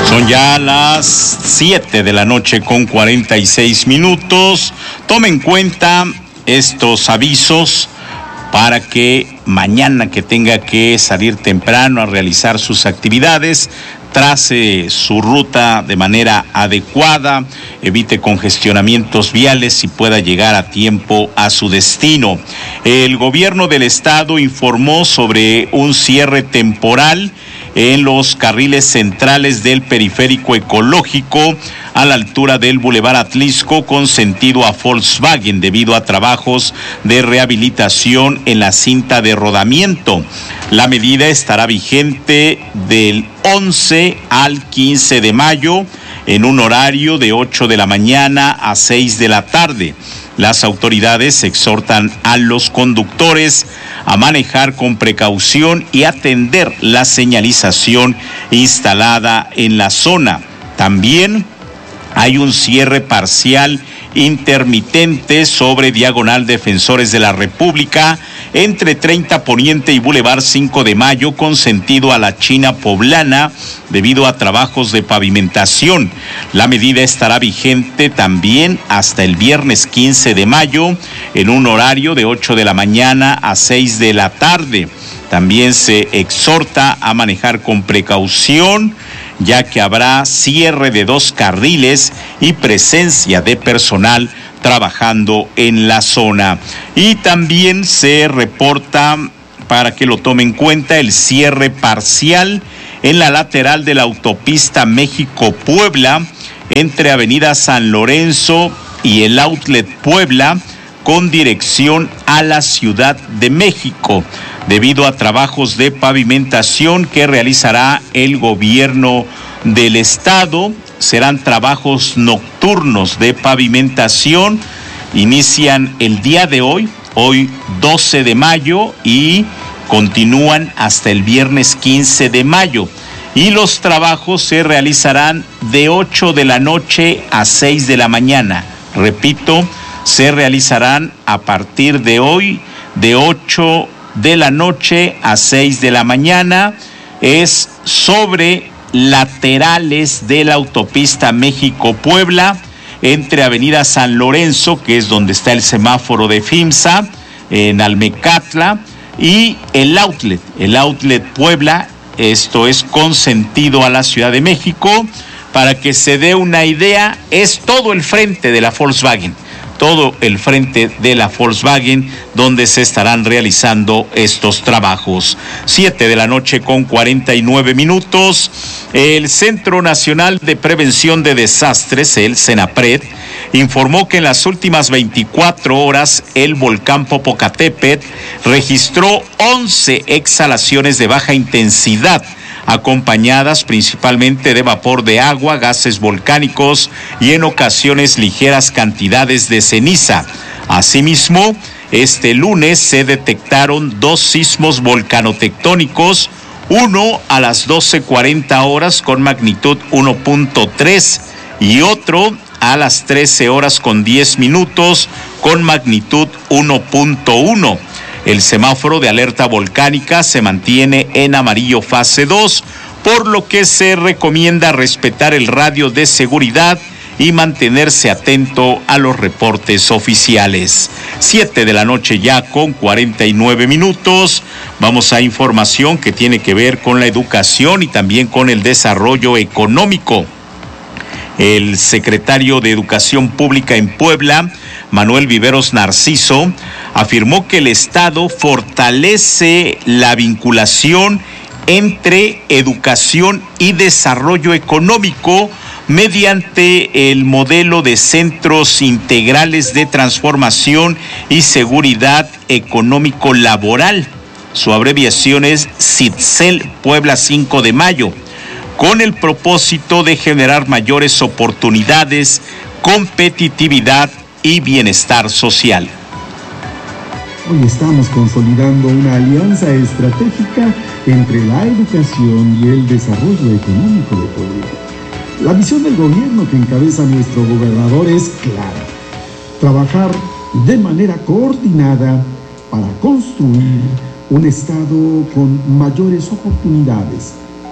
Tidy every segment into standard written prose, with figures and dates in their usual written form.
Son ya las 7 de la noche con 46 minutos. Tome en cuenta estos avisos para que mañana que tenga que salir temprano a realizar sus actividades, trace su ruta de manera adecuada, evite congestionamientos viales y pueda llegar a tiempo a su destino. El gobierno del estado informó sobre un cierre temporal en los carriles centrales del periférico ecológico a la altura del Boulevard Atlisco con sentido a Volkswagen debido a trabajos de rehabilitación en la cinta de rodamiento. La medida estará vigente del 11 al 15 de mayo en un horario de 8 de la mañana a 6 de la tarde. Las autoridades exhortan a los conductores a manejar con precaución y atender la señalización instalada en la zona. También hay un cierre parcial intermitente sobre Diagonal Defensores de la República entre 30 Poniente y Boulevard 5 de Mayo con sentido a la China Poblana debido a trabajos de pavimentación. La medida estará vigente también hasta el viernes 15 de mayo en un horario de 8 de la mañana a 6 de la tarde. También se exhorta a manejar con precaución, ya que habrá cierre de 2 carriles y presencia de personal trabajando en la zona. Y también se reporta, para que lo tome en cuenta, el cierre parcial en la lateral de la autopista México-Puebla entre Avenida San Lorenzo y el Outlet Puebla con dirección a la Ciudad de México, debido a trabajos de pavimentación que realizará el gobierno del estado. Serán trabajos nocturnos de pavimentación, inician el día de hoy 12 de mayo y continúan hasta el viernes 15 de mayo. Y los trabajos se realizarán de 8 de la noche a 6 de la mañana. Repito, se realizarán a partir de hoy de 8 de la noche a 6 de la mañana. Es sobre laterales de la autopista México-Puebla entre Avenida San Lorenzo, que es donde está el semáforo de FIMSA, en Almecatla, y el Outlet Puebla. Esto es con sentido a la Ciudad de México. Para que se dé una idea, es todo el frente de la Volkswagen. Todo el frente de la Volkswagen donde se estarán realizando estos trabajos. 7 de la noche con 49 minutos. El Centro Nacional de Prevención de Desastres, el CENAPRED, informó que en las últimas 24 horas el volcán Popocatépetl registró 11 exhalaciones de baja intensidad, acompañadas principalmente de vapor de agua, gases volcánicos y en ocasiones ligeras cantidades de ceniza. Asimismo, este lunes se detectaron 2 sismos volcanotectónicos, uno a las 12:40 horas con magnitud 1.3 y otro a las 13 horas con 10 minutos con magnitud 1.1. El semáforo de alerta volcánica se mantiene en amarillo fase 2, por lo que se recomienda respetar el radio de seguridad y mantenerse atento a los reportes oficiales. 7 de la noche ya con 49 minutos. Vamos a información que tiene que ver con la educación y también con el desarrollo económico. El secretario de Educación Pública en Puebla, Manuel Viveros Narciso, afirmó que el Estado fortalece la vinculación entre educación y desarrollo económico mediante el modelo de Centros Integrales de Transformación y Seguridad Económico Laboral. Su abreviación es CITSEL Puebla 5 de Mayo, con el propósito de generar mayores oportunidades, competitividad y bienestar social. Hoy estamos consolidando una alianza estratégica entre la educación y el desarrollo económico de Puebla. La visión del gobierno que encabeza nuestro gobernador es clara: trabajar de manera coordinada para construir un estado con mayores oportunidades,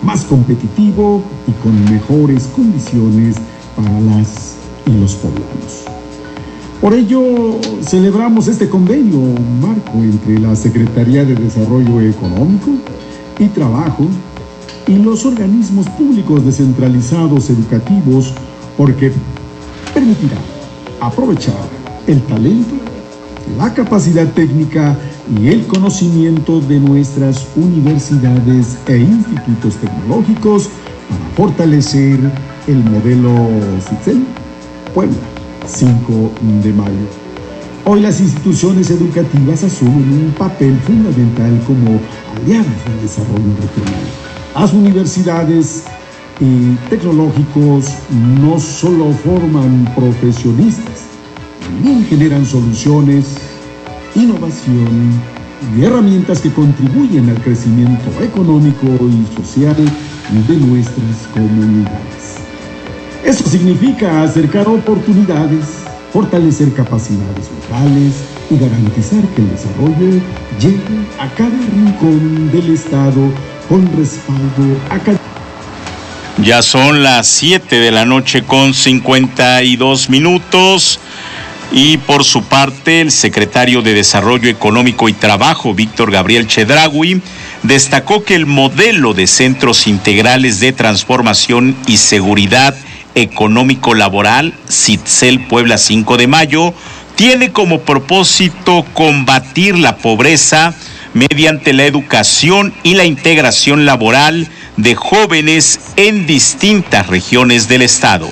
más competitivo y con mejores condiciones para las y los poblanos. Por ello, celebramos este convenio marco entre la Secretaría de Desarrollo Económico y Trabajo y los organismos públicos descentralizados educativos, porque permitirá aprovechar el talento, la capacidad técnica y el conocimiento de nuestras universidades e institutos tecnológicos para fortalecer el modelo CITSEL Puebla 5 de mayo. Hoy las instituciones educativas asumen un papel fundamental como aliadas del desarrollo regional. Las universidades tecnológicos no solo forman profesionistas, también generan soluciones, innovación y herramientas que contribuyen al crecimiento económico y social de nuestras comunidades. Eso significa acercar oportunidades, fortalecer capacidades locales y garantizar que el desarrollo llegue a cada rincón del Estado con respaldo académico. Ya son las 7 de la noche con 52 minutos. Y por su parte, el secretario de Desarrollo Económico y Trabajo, Víctor Gabriel Chedraui, destacó que el modelo de centros integrales de transformación y seguridad económico-laboral, CITSEL Puebla 5 de mayo, tiene como propósito combatir la pobreza mediante la educación y la integración laboral de jóvenes en distintas regiones del estado.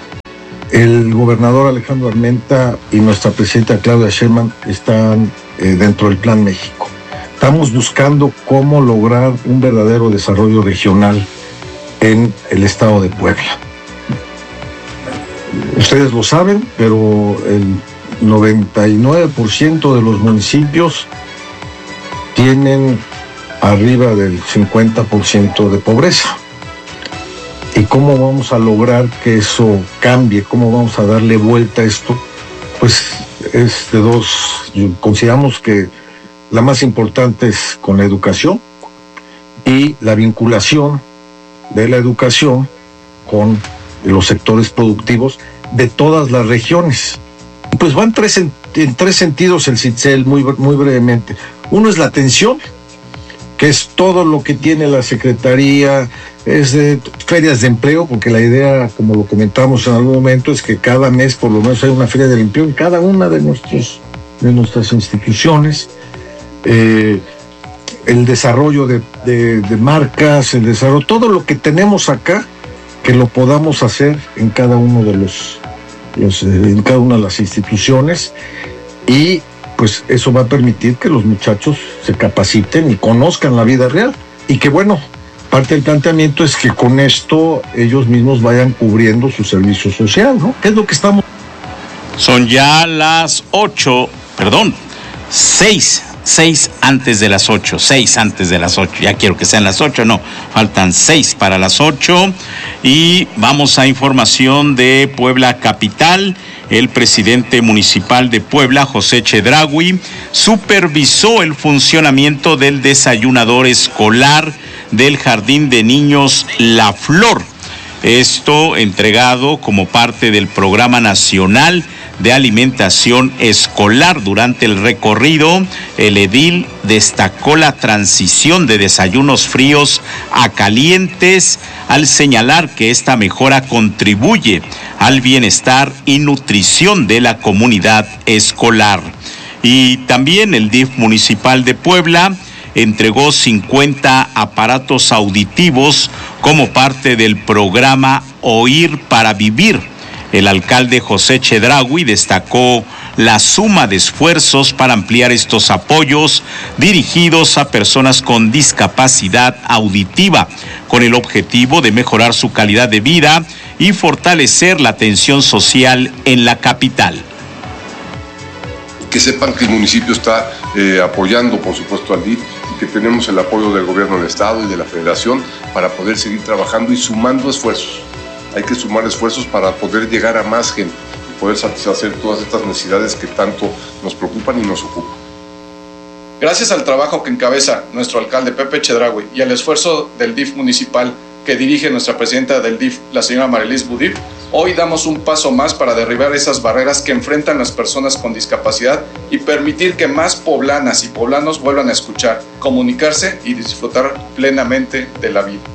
El gobernador Alejandro Armenta y nuestra presidenta Claudia Sheinbaum están dentro del Plan México. Estamos buscando cómo lograr un verdadero desarrollo regional en el estado de Puebla. Ustedes lo saben, pero el 99% de los municipios tienen arriba del 50% de pobreza. ¿Y cómo vamos a lograr que eso cambie? ¿Cómo vamos a darle vuelta a esto? Pues es de dos. Consideramos que la más importante es con la educación y la vinculación de la educación con los sectores productivos de todas las regiones. Pues van en tres sentidos el CITSEL, muy brevemente. Uno es la atención, que es todo lo que tiene la Secretaría, es de ferias de empleo, porque la idea, como lo comentamos en algún momento, es que cada mes por lo menos hay una feria de empleo en cada una de nuestras instituciones. El desarrollo de marcas, el desarrollo, todo lo que tenemos acá, que lo podamos hacer en cada uno de en cada una de las instituciones, y pues eso va a permitir que los muchachos se capaciten y conozcan la vida real, y que bueno, parte del planteamiento es que con esto ellos mismos vayan cubriendo su servicio social, ¿no? ¿Qué es lo que estamos? Son ya las 6 antes de las 8, ya quiero que sean las 8, no, faltan 6 para las 8, y vamos a información de Puebla Capital. El presidente municipal de Puebla, José Chedraui, supervisó el funcionamiento del desayunador escolar del Jardín de Niños La Flor. Esto entregado como parte del Programa Nacional de Alimentación Escolar. Durante el recorrido, el edil destacó la transición de desayunos fríos a calientes, al señalar que esta mejora contribuye al bienestar y nutrición de la comunidad escolar. Y también el DIF municipal de Puebla entregó 50 aparatos auditivos como parte del programa Oír para Vivir. El alcalde José Chedraui destacó la suma de esfuerzos para ampliar estos apoyos dirigidos a personas con discapacidad auditiva, con el objetivo de mejorar su calidad de vida y fortalecer la atención social en la capital. Que sepan que el municipio está apoyando, por supuesto, al DIF, y que tenemos el apoyo del gobierno del estado y de la federación para poder seguir trabajando y sumando esfuerzos. Hay que sumar esfuerzos para poder llegar a más gente y poder satisfacer todas estas necesidades que tanto nos preocupan y nos ocupan. Gracias al trabajo que encabeza nuestro alcalde Pepe Chedraui y al esfuerzo del DIF municipal que dirige nuestra presidenta del DIF, la señora Marelys Budip, hoy damos un paso más para derribar esas barreras que enfrentan las personas con discapacidad y permitir que más poblanas y poblanos vuelvan a escuchar, comunicarse y disfrutar plenamente de la vida.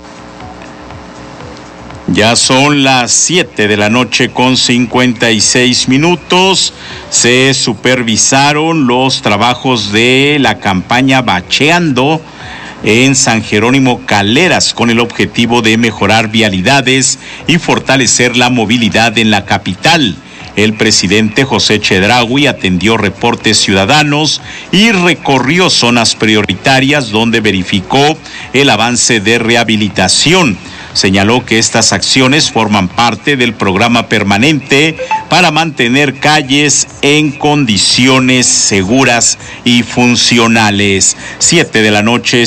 Ya son las 7 de la noche con 56 minutos. Se supervisaron los trabajos de la campaña Bacheando en San Jerónimo Caleras con el objetivo de mejorar vialidades y fortalecer la movilidad en la capital. El presidente José Chedraui atendió reportes ciudadanos y recorrió zonas prioritarias donde verificó el avance de rehabilitación. Señaló que estas acciones forman parte del programa permanente para mantener calles en condiciones seguras y funcionales. 7 de la noche,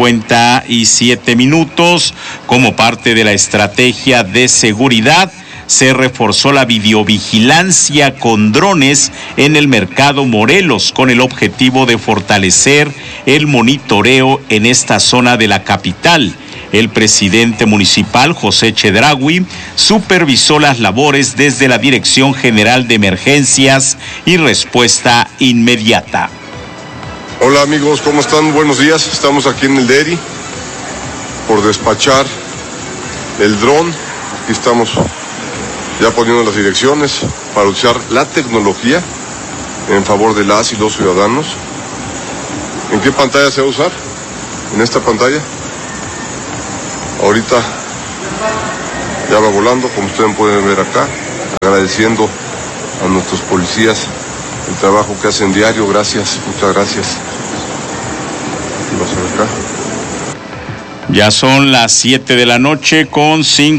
57 minutos. Como parte de la estrategia de seguridad, se reforzó la videovigilancia con drones en el mercado Morelos con el objetivo de fortalecer el monitoreo en esta zona de la capital. El presidente municipal, José Chedraui, supervisó las labores desde la Dirección General de Emergencias y Respuesta Inmediata. Hola amigos, ¿cómo están? Buenos días. Estamos aquí en el DERI por despachar el dron. Aquí estamos ya poniendo las direcciones para usar la tecnología en favor de las y los ciudadanos. ¿En qué pantalla se va a usar? En esta pantalla. Ahorita ya va volando, como ustedes pueden ver acá, agradeciendo a nuestros policías el trabajo que hacen diario. Gracias, muchas gracias. Vamos a ver acá. Ya son las 7 de la noche con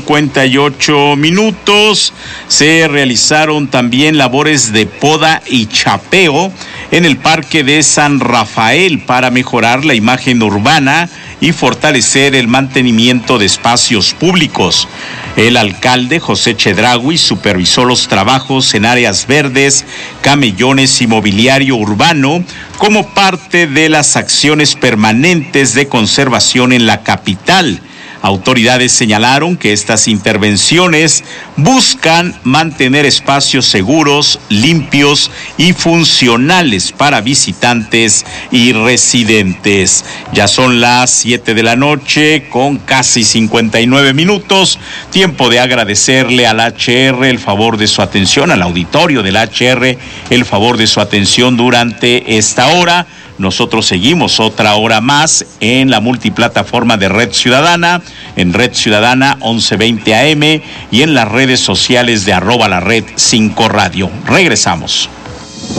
58 minutos. Se realizaron también labores de poda y chapeo en el Parque de San Rafael para mejorar la imagen urbana y fortalecer el mantenimiento de espacios públicos. El alcalde José Chedraui supervisó los trabajos en áreas verdes, camellones y mobiliario urbano como parte de las acciones permanentes de conservación en la capital. Autoridades señalaron que estas intervenciones buscan mantener espacios seguros, limpios y funcionales para visitantes y residentes. Ya son las 7 de la noche con casi 59 minutos. Tiempo de agradecerle al HR el favor de su atención, al auditorio del HR el favor de su atención durante esta hora. Nosotros seguimos otra hora más en la multiplataforma de Red Ciudadana, en Red Ciudadana 1120 AM y en las redes sociales de @la Red 5 Radio. Regresamos.